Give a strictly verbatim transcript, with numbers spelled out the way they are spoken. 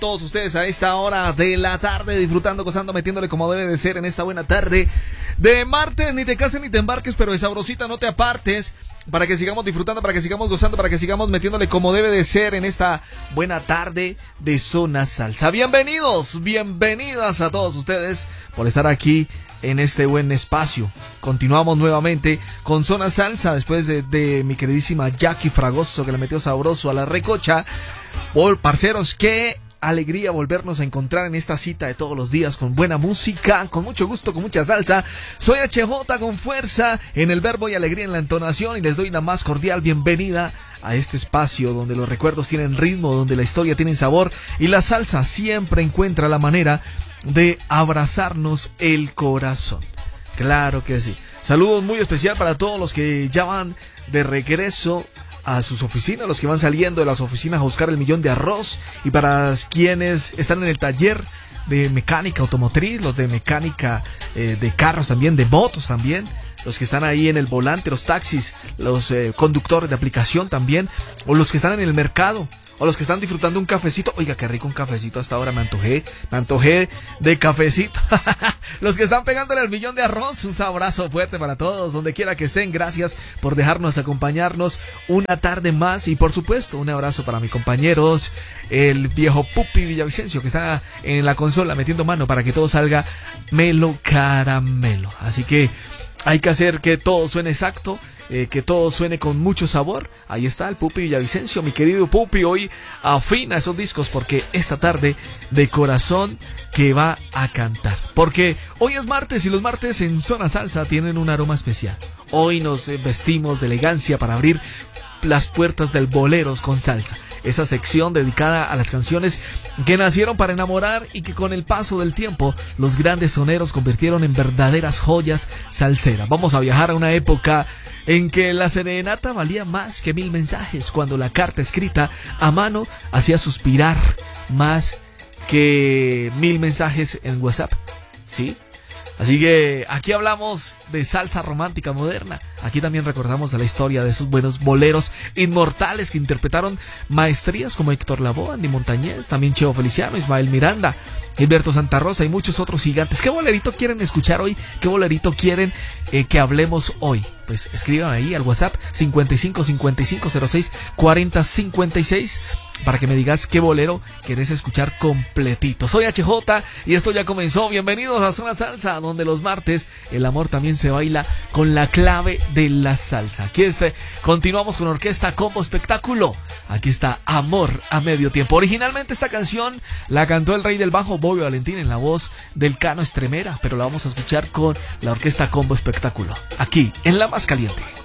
todos ustedes a esta hora de la tarde, disfrutando, gozando, metiéndole como debe de ser en esta buena tarde de martes. Ni te cases ni te embarques, pero de sabrosita no te apartes, para que sigamos disfrutando, para que sigamos gozando, para que sigamos metiéndole como debe de ser en esta buena tarde de Zona Salsa. Bienvenidos, bienvenidas a todos ustedes por estar aquí en este buen espacio. Continuamos nuevamente con Zona Salsa después de, de mi queridísima Jackie Fragoso, que le metió sabroso a la recocha. Por parceros, qué alegría volvernos a encontrar en esta cita de todos los días con buena música, con mucho gusto, con mucha salsa. Soy H J con fuerza en el verbo y alegría en la entonación, y les doy la más cordial bienvenida a este espacio donde los recuerdos tienen ritmo, donde la historia tiene sabor y la salsa siempre encuentra la manera de abrazarnos el corazón. Claro que sí. Saludos muy especial para todos los que ya van de regreso a sus oficinas, los que van saliendo de las oficinas a buscar el millón de arroz, y para quienes están en el taller de mecánica automotriz, los de mecánica eh, de carros también, de motos también, los que están ahí en el volante, los taxis, los eh, conductores de aplicación también, o los que están en el mercado, o los que están disfrutando un cafecito. Oiga, qué rico un cafecito hasta ahora, me antojé, me antojé de cafecito. Los que están pegándole al millón de arroz, un abrazo fuerte para todos, donde quiera que estén. Gracias por dejarnos acompañarnos una tarde más, y por supuesto un abrazo para mis compañeros, el viejo Pupi Villavicencio, que está en la consola metiendo mano para que todo salga melo caramelo. Así que hay que hacer que todo suene exacto, Eh, que todo suene con mucho sabor. Ahí está el Pupi Villavicencio, mi querido Pupi, hoy afina esos discos, porque esta tarde de corazón que va a cantar, porque hoy es martes y los martes en Zona Salsa tienen un aroma especial. Hoy nos vestimos de elegancia para abrir las puertas del Boleros con Salsa, esa sección dedicada a las canciones que nacieron para enamorar y que con el paso del tiempo los grandes soneros convirtieron en verdaderas joyas salseras. Vamos a viajar a una época en que la serenata valía más que mil mensajes, cuando la carta escrita a mano hacía suspirar más que mil mensajes en WhatsApp, ¿sí? Así que aquí hablamos de salsa romántica moderna. Aquí también recordamos la historia de esos buenos boleros inmortales que interpretaron maestrías como Héctor Lavoe, Andy Montañez, también Cheo Feliciano, Ismael Miranda, Gilberto Santa Rosa y muchos otros gigantes. ¿Qué bolerito quieren escuchar hoy? ¿Qué bolerito quieren eh, que hablemos hoy? Pues escríbame ahí al WhatsApp cincuenta y cinco cincuenta y cinco cero seis cuarenta cincuenta y seis para que me digas qué bolero querés escuchar completito. Soy H J y esto ya comenzó. Bienvenidos a Zona Salsa, donde los martes el amor también se baila con la clave de la salsa. Aquí es, eh, continuamos con Orquesta Combo Espectáculo. Aquí está Amor a Medio Tiempo. Originalmente esta canción la cantó el rey del bajo, Bobby Valentín, en la voz del Cano Estremera, pero la vamos a escuchar con la Orquesta Combo Espectáculo, aquí en La Más Caliente.